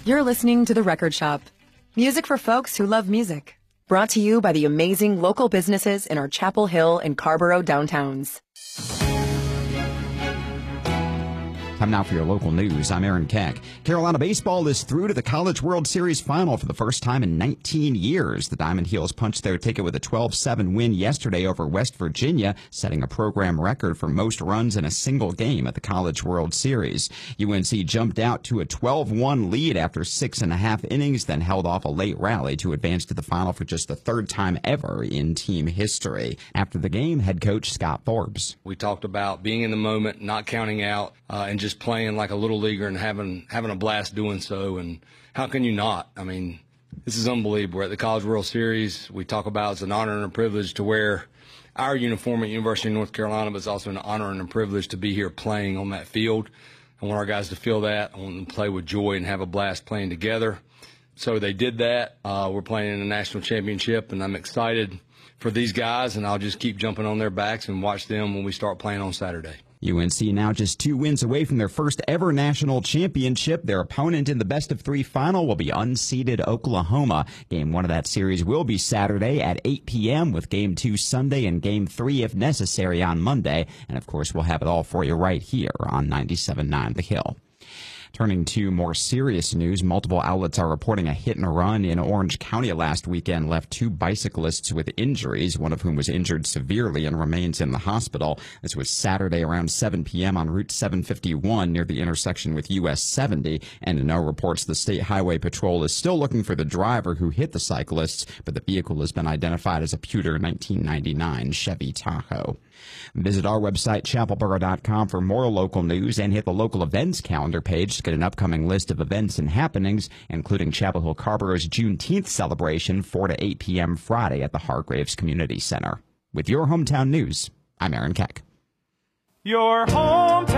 You're listening to The Record Shop. Music for folks who love music. Brought to you by the amazing local businesses in our Chapel Hill and Carborough downtowns. Time now for your local news. I'm Aaron Keck. Carolina baseball is through to the College World Series final for the first time in 19 years. The Diamond Heels punched their ticket with a 12-7 win yesterday over West Virginia, setting a program record for most runs in a single game at the College World Series. UNC jumped out to a 12-1 lead after 6.5 innings, then held off a late rally to advance to the final for just the third time ever in team history. After the game, head coach Scott Forbes. We talked about being in the moment, not counting out, and just playing like a little leaguer and having a blast doing so. And how can you not? I mean, this is unbelievable. We're at the College World Series. We talk about it's an honor and a privilege to wear our uniform at University of North Carolina, but it's also an honor and a privilege to be here playing on that field. I want our guys to feel that. I want them to play with joy and have a blast playing together. So they did that. We're playing in a national championship, and I'm excited for these guys, and I'll just keep jumping on their backs and watch them when we start playing on Saturday. UNC now just 2 wins away from their first ever national championship. Their opponent in the best-of-3 final will be unseeded Oklahoma. Game 1 of that series will be Saturday at 8 p.m. with Game 2 Sunday and Game 3, if necessary, on Monday. And, of course, we'll have it all for you right here on 97.9 The Hill. Turning to more serious news, multiple outlets are reporting a hit and run in Orange County last weekend left 2 bicyclists with injuries, one of whom was injured severely and remains in the hospital. This was Saturday around 7 p.m. on Route 751 near the intersection with US 70, and no reports the State Highway Patrol is still looking for the driver who hit the cyclists, but the vehicle has been identified as a pewter 1999 Chevy Tahoe. Visit our website, chapelboro.com, for more local news, and hit the local events calendar page to get an upcoming list of events and happenings, including Chapel Hill Carborough's Juneteenth celebration, 4 to 8 p.m. Friday at the Hargraves Community Center. With your hometown news, I'm Aaron Keck. Your hometown